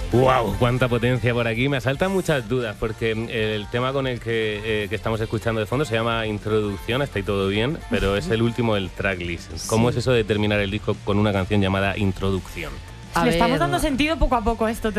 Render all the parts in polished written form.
¡Wow! ¡Cuánta potencia por aquí! Me asaltan muchas dudas porque el tema con el que estamos escuchando de fondo se llama Introducción, está ahí todo bien, pero es el último del tracklist. ¿Cómo es eso de terminar el disco con una canción llamada Introducción? Le estamos dando sentido poco a poco a esto.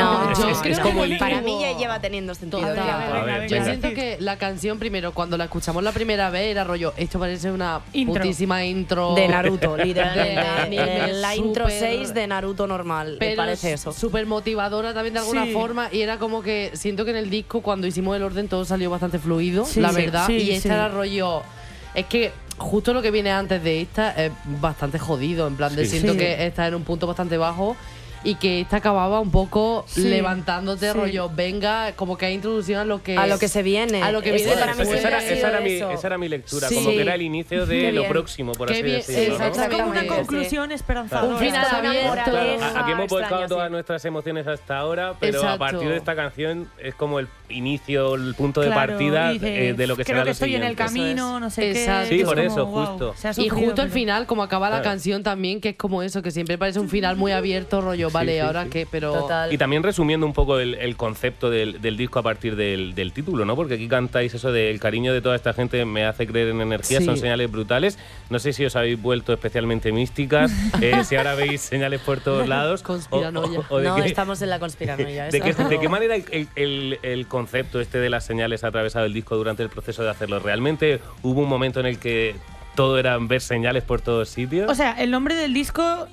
Es como para mí ya lleva teniendo sentido. Yo siento que la canción, primero, cuando la escuchamos la primera vez, era rollo, esto parece una putísima intro de Naruto, literalmente. La intro 6 de Naruto normal, pero parece eso. Súper motivadora también de alguna forma, y era como que siento que en el disco, cuando hicimos el orden, todo salió bastante fluido, la verdad, y esta era rollo… Es que justo lo que viene antes de esta es bastante jodido, en plan de siento que está en un punto bastante bajo y que esta acababa un poco levantándote rollo, venga, como que hay introducción a lo que se viene. A lo que viene. Esa era mi lectura, como que era el inicio de lo próximo, por así decirlo, ¿no? Es como una conclusión esperanzadora. Un final abierto. Aquí hemos volcado todas nuestras emociones hasta ahora, pero a partir de esta canción es como el inicio, el punto de partida de lo que será lo siguiente. Creo que estoy en el camino, no sé qué. Sí, por eso, justo. Y justo el final, como acaba la canción también, que es como eso, que siempre parece un final muy abierto, rollo, vale, ahora qué, pero… Total. Y también resumiendo un poco el concepto del disco a partir del título, ¿no? Porque aquí cantáis eso de el cariño de toda esta gente me hace creer en energía, son señales brutales. No sé si os habéis vuelto especialmente místicas, si ahora veis señales por todos lados. Conspiranoia. No, estamos en la conspiranoia. ¿De qué manera el concepto este de las señales ha atravesado el disco durante el proceso de hacerlo? ¿Realmente hubo un momento en el que todo era ver señales por todos sitios? O sea, el nombre del disco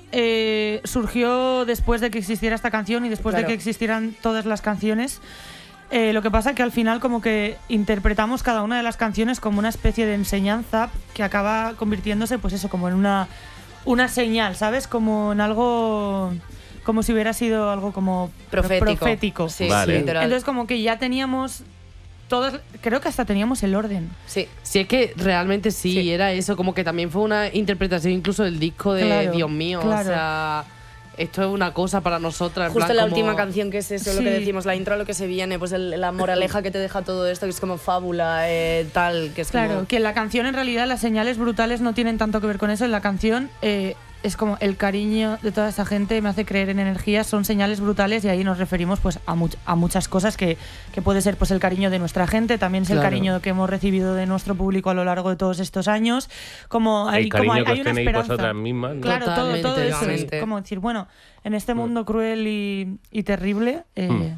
surgió después de que existiera esta canción y después de que existieran todas las canciones. Lo que pasa es que al final como que interpretamos cada una de las canciones como una especie de enseñanza que acaba convirtiéndose, pues eso, como en una señal, ¿sabes? Como en algo… Como si hubiera sido algo como profético. Sí, vale. Entonces como que ya teníamos… Todas, creo que hasta teníamos el orden. Sí, es que realmente era eso, como que también fue una interpretación incluso del disco de Dios mío, o sea, esto es una cosa para nosotras. Justo en la última canción, que es eso, lo que decimos, la intro, lo que se viene, pues la moraleja que te deja todo esto, que es como fábula, tal, que es como… que en la canción en realidad las señales brutales no tienen tanto que ver con eso. En la canción es como el cariño de toda esa gente me hace creer en energía, son señales brutales, y ahí nos referimos pues a muchas cosas que puede ser pues el cariño de nuestra gente, también es el cariño que hemos recibido de nuestro público a lo largo de todos estos años, como hay una esperanza vosotras mismas, ¿no? Claro, todo eso es como decir, bueno, en este mundo cruel y terrible, bueno,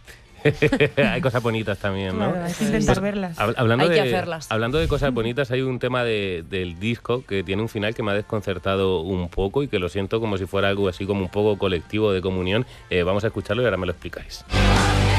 hay cosas bonitas también, ¿no? Claro, hay que intentar verlas. Hay que hacerlas. Hablando de cosas bonitas, hay un tema del disco que tiene un final que me ha desconcertado un poco y que lo siento como si fuera algo así como un poco colectivo de comunión. Vamos a escucharlo y ahora me lo explicáis.